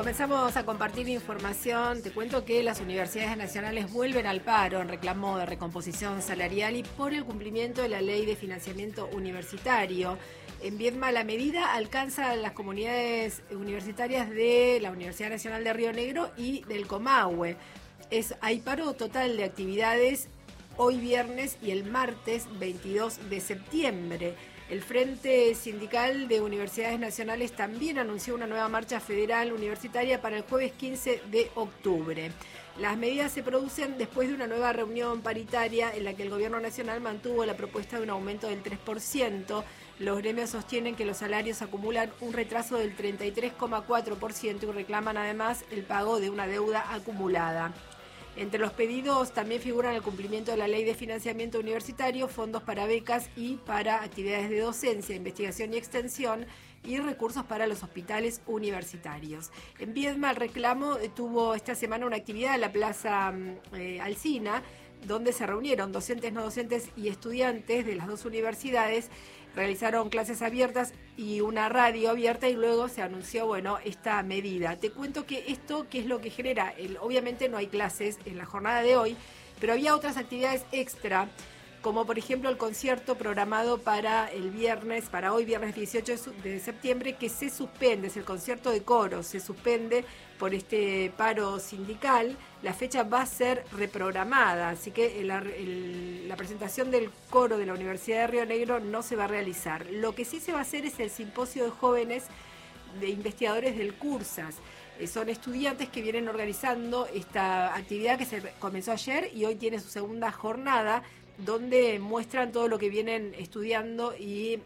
comenzamos a compartir información. Te cuento que las universidades nacionales vuelven al paro en reclamo de recomposición salarial y por el cumplimiento de la ley de financiamiento universitario. En Viedma, la medida alcanza a las comunidades universitarias de la Universidad Nacional de Río Negro y del Comahue. Hay paro total de actividades hoy viernes y el martes 22 de septiembre. El Frente Sindical de Universidades Nacionales también anunció una nueva marcha federal universitaria para el jueves 15 de octubre. Las medidas se producen después de una nueva reunión paritaria en la que el Gobierno Nacional mantuvo la propuesta de un aumento del 3%. Los gremios sostienen que los salarios acumulan un retraso del 33,4% y reclaman además el pago de una deuda acumulada. Entre los pedidos también figuran el cumplimiento de la ley de financiamiento universitario, fondos para becas y para actividades de docencia, investigación y extensión y recursos para los hospitales universitarios. En Viedma, el reclamo tuvo esta semana una actividad en la Plaza Alsina, donde se reunieron docentes, no docentes y estudiantes de las dos universidades. Realizaron clases abiertas y una radio abierta y luego se anunció, esta medida. Te cuento que esto, ¿qué es lo que genera? Obviamente no hay clases en la jornada de hoy, pero había otras actividades extra, como por ejemplo el concierto programado para hoy viernes 18 de septiembre, que se suspende, es el concierto de coro, se suspende por este paro sindical. La fecha va a ser reprogramada, así que la presentación del coro de la Universidad de Río Negro no se va a realizar. Lo que sí se va a hacer es el simposio de jóvenes de investigadores del CURSAS. Son estudiantes que vienen organizando esta actividad que se comenzó ayer y hoy tiene su segunda jornada, donde muestran todo lo que vienen estudiando y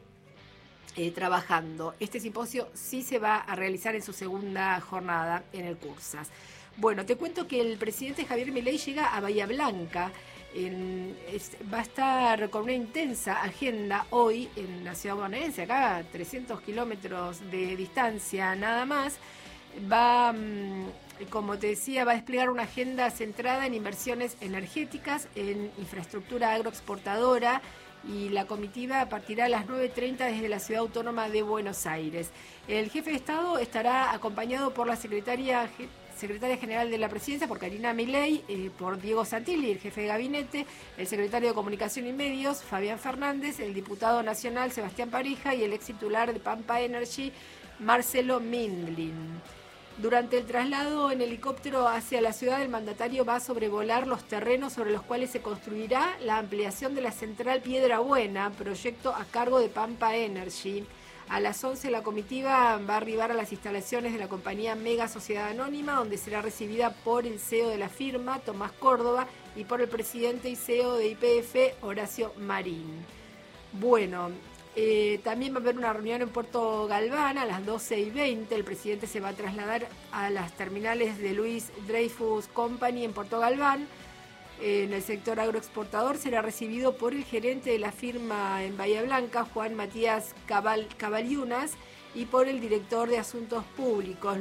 trabajando. Este simposio sí se va a realizar en su segunda jornada en el CURSAS. Bueno, te cuento que el presidente Javier Milei llega a Bahía Blanca. Va a estar con una intensa agenda hoy en la ciudad bonaerense, acá a 300 kilómetros de distancia nada más. Como te decía, va a desplegar una agenda centrada en inversiones energéticas, en infraestructura agroexportadora, y la comitiva partirá a las 9:30 desde la Ciudad Autónoma de Buenos Aires. El jefe de Estado estará acompañado por la secretaria general de la Presidencia, por Karina Milei, por Diego Santilli, el jefe de gabinete, el secretario de Comunicación y Medios, Fabián Fernández, el diputado nacional, Sebastián Pareja, y el ex titular de Pampa Energy, Marcelo Mindlin. Durante el traslado en helicóptero hacia la ciudad, el mandatario va a sobrevolar los terrenos sobre los cuales se construirá la ampliación de la central Piedra Buena, proyecto a cargo de Pampa Energy. A las 11 la comitiva va a arribar a las instalaciones de la compañía Mega Sociedad Anónima, donde será recibida por el CEO de la firma, Tomás Córdoba, y por el presidente y CEO de YPF, Horacio Marín. También va a haber una reunión en Puerto Galván a las 12:20. El presidente se va a trasladar a las terminales de Luis Dreyfus Company en Puerto Galván. En el sector agroexportador será recibido por el gerente de la firma en Bahía Blanca, Juan Matías Caballunas, y por el director de Asuntos Públicos,